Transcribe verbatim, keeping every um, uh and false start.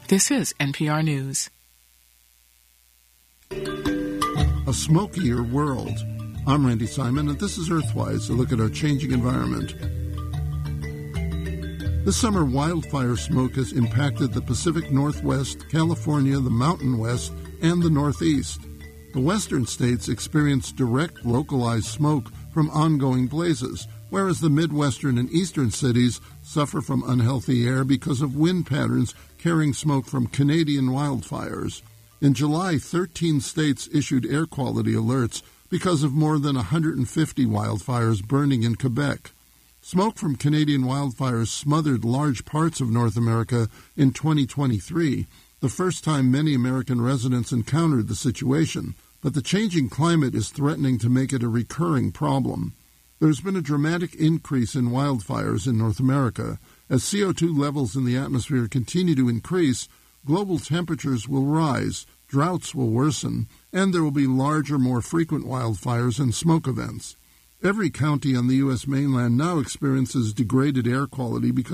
This is N P R News. A smokier world. I'm Randy Simon, and this is Earthwise, a look at our changing environment. This summer, wildfire smoke has impacted the Pacific Northwest, California, the Mountain West, and the Northeast. The western states experience direct localized smoke from ongoing blazes, whereas the Midwestern and eastern cities suffer from unhealthy air because of wind patterns carrying smoke from Canadian wildfires. In July, thirteen states issued air quality alerts because of more than one hundred fifty wildfires burning in Quebec. Smoke from Canadian wildfires smothered large parts of North America in twenty twenty-three, the first time many American residents encountered the situation. But the changing climate is threatening to make it a recurring problem. There's been a dramatic increase in wildfires in North America. As C O two levels in the atmosphere continue to increase, global temperatures will rise, droughts will worsen, and there will be larger, more frequent wildfires and smoke events. Every county on the U S mainland now experiences degraded air quality because